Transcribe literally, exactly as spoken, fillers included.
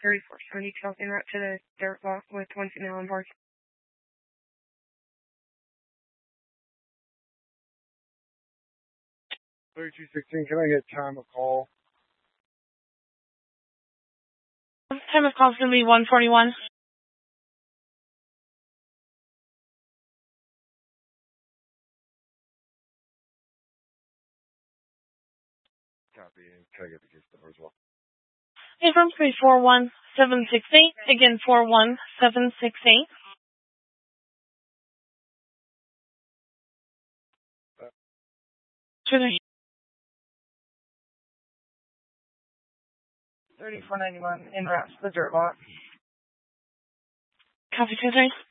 thirty-four seventy-two en route to the dirt lot with twenty now on board. thirty-two sixteen, can I get time of call? Time of call is going to be one forty-one. Copy. Can I get the case number as well? Confirm three four one seven six eight. Again, four one seven six eight. thirty-four ninety-one en route to the dirt lot. Copy, two three.